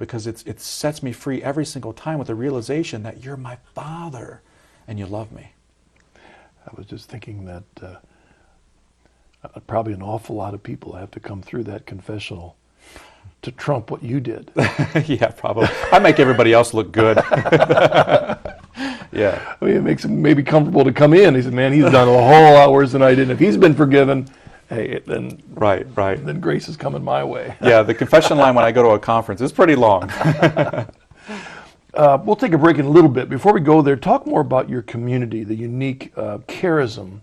because it sets me free every single time with the realization that you're my Father and you love me. I was just thinking that probably an awful lot of people have to come through that confessional to trump what you did. Yeah, probably. I make everybody else look good. Yeah. I mean, it makes him maybe comfortable to come in. He said, man, he's done a whole lot worse than I did. If he's been forgiven, hey, then Right. then grace is coming my way. Yeah, the confession line when I go to a conference is pretty long. We'll take a break in a little bit. Before we go there, talk more about your community, the unique charism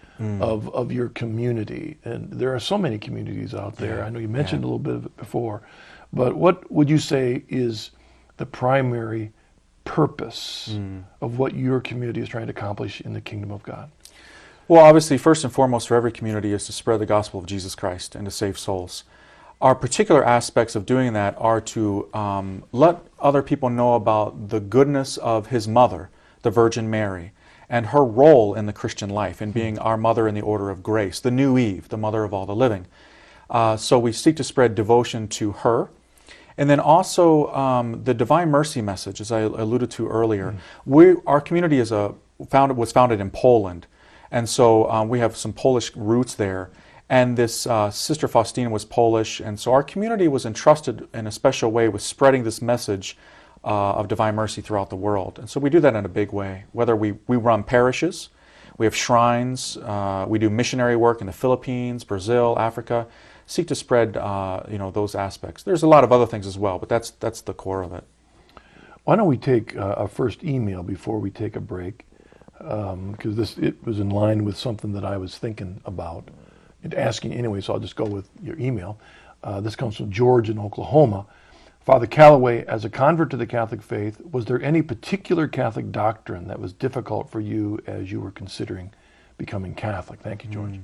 of your community. And there are so many communities out there. Yeah. I know you mentioned a little bit of it before, but what would you say is the primary purpose of what your community is trying to accomplish in the kingdom of God? Well, obviously, first and foremost for every community is to spread the gospel of Jesus Christ and to save souls. Our particular aspects of doing that are to let other people know about the goodness of His mother, the Virgin Mary, and her role in the Christian life in being our mother in the order of grace, the new Eve, the mother of all the living. So we seek to spread devotion to her. And then also the Divine Mercy message, as I alluded to earlier. Our community was founded in Poland. And so we have some Polish roots there. And this Sister Faustina was Polish. And so our community was entrusted in a special way with spreading this message of Divine Mercy throughout the world. And so we do that in a big way. Whether we run parishes, we have shrines, we do missionary work in the Philippines, Brazil, Africa, seek to spread those aspects. There's a lot of other things as well, but that's the core of it. Why don't we take a first email before we take a break? Because it was in line with something that I was thinking about and asking anyway, so I'll just go with your email. This comes from George in Oklahoma. Father Calloway, as a convert to the Catholic faith, was there any particular Catholic doctrine that was difficult for you as you were considering becoming Catholic? Thank you, George.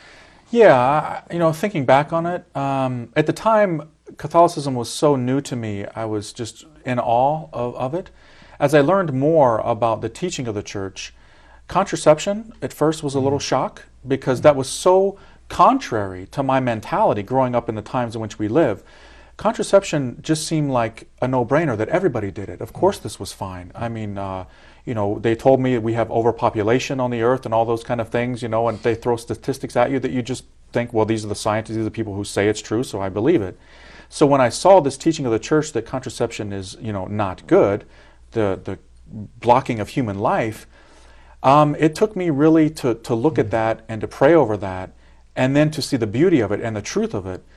Yeah, thinking back on it, at the time, Catholicism was so new to me, I was just in awe of it. As I learned more about the teaching of the Church, contraception at first was a little shock, because that was so contrary to my mentality growing up in the times in which we live. Contraception just seemed like a no-brainer that everybody did it. Of course this was fine. I mean, they told me we have overpopulation on the earth and all those kind of things, and they throw statistics at you that you just think, well, these are the scientists, these are the people who say it's true, so I believe it. So when I saw this teaching of the Church that contraception is, not good, the blocking of human life, it took me really to look at that and to pray over that, and then to see the beauty of it and the truth of it.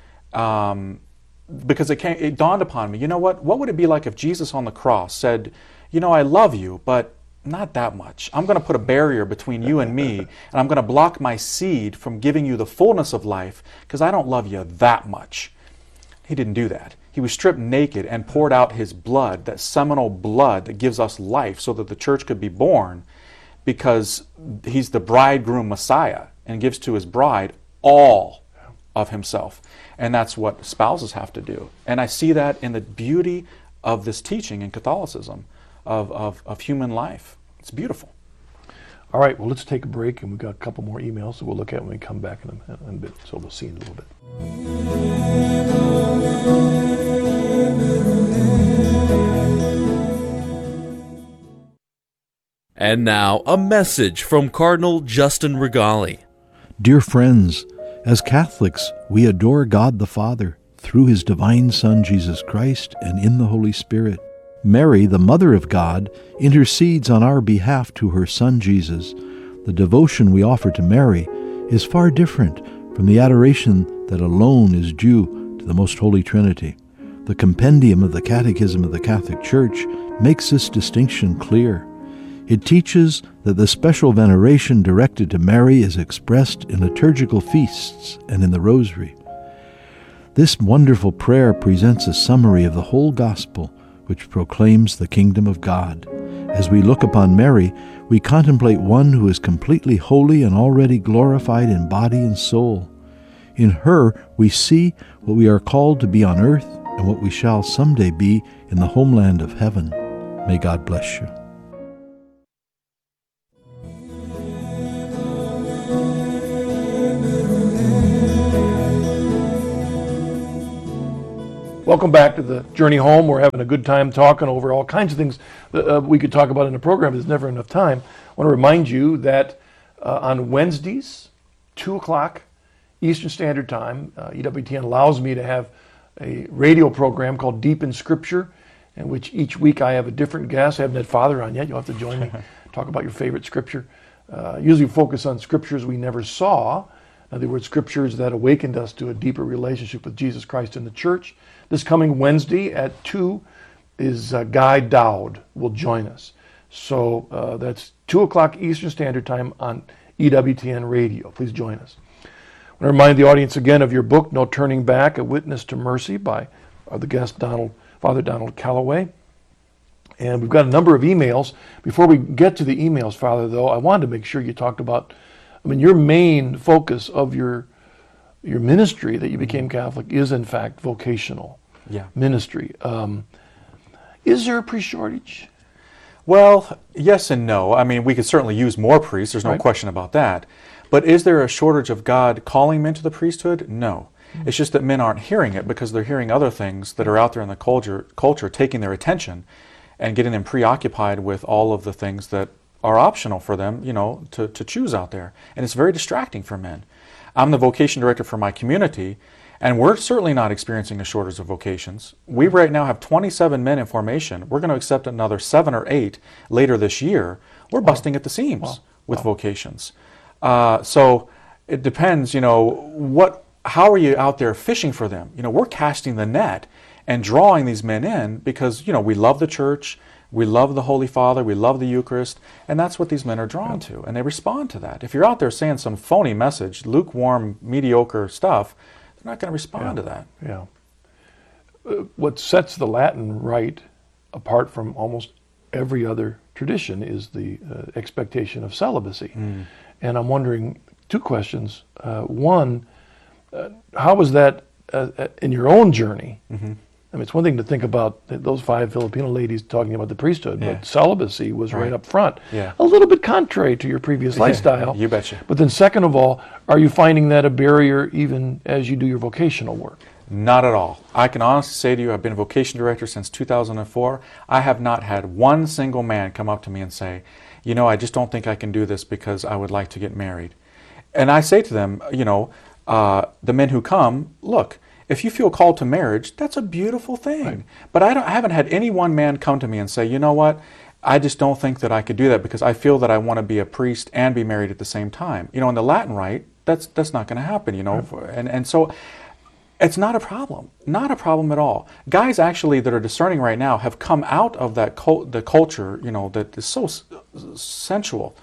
Because it dawned upon me, what would it be like if Jesus on the cross said, I love you, but not that much. I'm going to put a barrier between you and me, and I'm going to block my seed from giving you the fullness of life because I don't love you that much. He didn't do that. He was stripped naked and poured out His blood, that seminal blood that gives us life so that the Church could be born, because He's the bridegroom Messiah and gives to His bride all of Himself. And that's what spouses have to do. And I see that in the beauty of this teaching in Catholicism of human life. It's beautiful. All right, well, let's take a break, and we've got a couple more emails, so we'll look at it when we come back in a bit. So we'll see you in a little bit. And now, a message from Cardinal Justin Regali. Dear friends, as Catholics, we adore God the Father through His divine Son, Jesus Christ, and in the Holy Spirit. Mary, the Mother of God, intercedes on our behalf to her Son, Jesus. The devotion we offer to Mary is far different from the adoration that alone is due to the Most Holy Trinity. The compendium of the Catechism of the Catholic Church makes this distinction clear. It teaches that the special veneration directed to Mary is expressed in liturgical feasts and in the Rosary. This wonderful prayer presents a summary of the whole Gospel, which proclaims the kingdom of God. As we look upon Mary, we contemplate one who is completely holy and already glorified in body and soul. In her, we see what we are called to be on earth and what we shall someday be in the homeland of heaven. May God bless you. Welcome back to the Journey Home. We're having a good time talking over all kinds of things that we could talk about in the program. There's never enough time. I want to remind you that on Wednesdays, 2 o'clock Eastern Standard Time, EWTN allows me to have a radio program called Deep in Scripture, in which each week I have a different guest. I haven't had Father on yet. You'll have to join me. Talk about your favorite Scripture. Usually focus on Scriptures we never saw. In other words, Scriptures that awakened us to a deeper relationship with Jesus Christ and the church. This coming Wednesday at 2 is Guy Dowd will join us. So that's 2 o'clock Eastern Standard Time on EWTN Radio. Please join us. I want to remind the audience again of your book, No Turning Back, A Witness to Mercy, by the guest Father Donald Calloway. And we've got a number of emails. Before we get to the emails, Father, though, I wanted to make sure you talked about, your main focus of your ministry that you became Catholic is, in fact, vocational ministry. Is there a priest shortage? Well, yes and no. We could certainly use more priests. There's no question about that. But is there a shortage of God calling men to the priesthood? No. It's just that men aren't hearing it because they're hearing other things that are out there in the culture taking their attention and getting them preoccupied with all of the things that are optional for them, to choose out there. And it's very distracting for men. I'm the vocation director for my community, and we're certainly not experiencing a shortage of vocations. We right now have 27 men in formation. We're going to accept another 7 or 8 later this year. We're busting at the seams with vocations. So it depends, how are you out there fishing for them? We're casting the net and drawing these men in because, we love the church, we love the Holy Father, we love the Eucharist, and that's what these men are drawn to, and they respond to that. If you're out there saying some phony message, lukewarm, mediocre stuff, they're not going to respond to that. Yeah. What sets the Latin Rite apart from almost every other tradition is the expectation of celibacy. And I'm wondering 2 questions. One, how was that in your own journey? It's one thing to think about those 5 Filipino ladies talking about the priesthood, but celibacy was right up front. A little bit contrary to your previous lifestyle. You betcha. But then second of all, are you finding that a barrier even as you do your vocational work? Not at all. I can honestly say to you, I've been a vocation director since 2004. I have not had one single man come up to me and say, I just don't think I can do this because I would like to get married. And I say to them, the men who come, look, if you feel called to marriage, that's a beautiful thing. Right. But I haven't had any one man come to me and say, you know what, I just don't think that I could do that because I feel that I want to be a priest and be married at the same time. In the Latin Rite, that's not going to happen, Right. And so it's not a problem. Not a problem at all. Guys actually that are discerning right now have come out of that the culture, that is so sensual.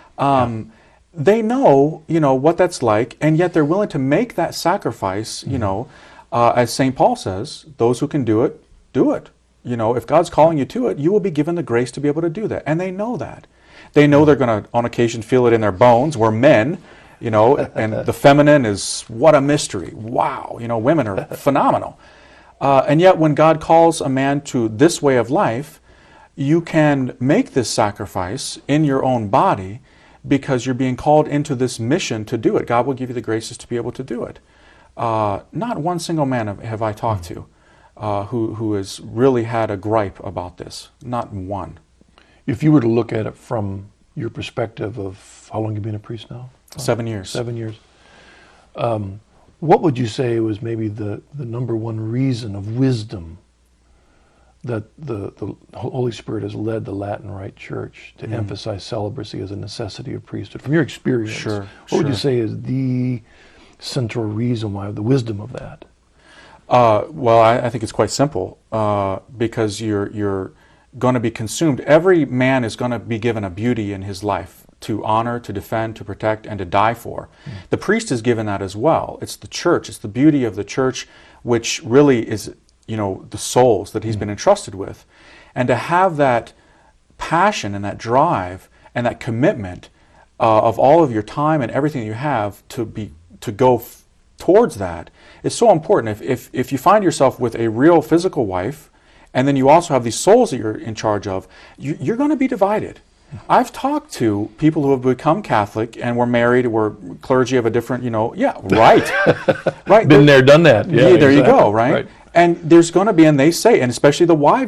They know, what that's like, and yet they're willing to make that sacrifice, as St. Paul says, those who can do it, do it. If God's calling you to it, you will be given the grace to be able to do that. And they know that. They know they're going to, on occasion, feel it in their bones. We're men, and the feminine is, what a mystery. Wow, women are phenomenal. And yet when God calls a man to this way of life, you can make this sacrifice in your own body because you're being called into this mission to do it. God will give you the graces to be able to do it. Not one single man have I talked to who has really had a gripe about this. Not one. If you were to look at it from your perspective of how long you've been a priest now? 7 years. 7 years. What would you say was maybe the number one reason of wisdom that the Holy Spirit has led the Latin Rite Church to emphasize celibacy as a necessity of priesthood? From your experience, what would you say is the central reason why, the wisdom of that? Well, I think it's quite simple. Because you're going to be consumed. Every man is going to be given a beauty in his life to honor, to defend, to protect, and to die for. The priest is given that as well. It's the church. It's the beauty of the church, which really is, the souls that he's been entrusted with. And to have that passion and that drive and that commitment of all of your time and everything you have to go towards that is so important. If you find yourself with a real physical wife, and then you also have these souls that you're in charge of, you're going to be divided. I've talked to people who have become Catholic and were married, were clergy of a different, right. Been there, done that. Yeah, there you go, right? And there's going to be, and they say, and especially the wives